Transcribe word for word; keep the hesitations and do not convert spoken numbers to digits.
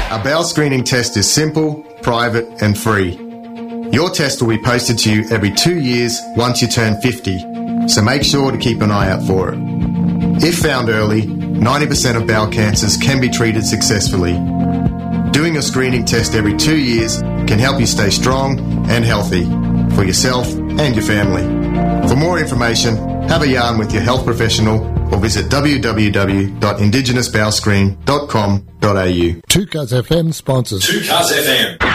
A bowel screening test is simple, private and free. Your test will be posted to you every two years once you turn fifty, so make sure to keep an eye out for it. If found early, ninety percent of bowel cancers can be treated successfully. Doing a screening test every two years can help you stay strong and healthy for yourself and your family. For more information, have a yarn with your health professional or visit w w w dot indigenous bowel screen dot com dot a u. two Cuz F M sponsors. two Cuz F M.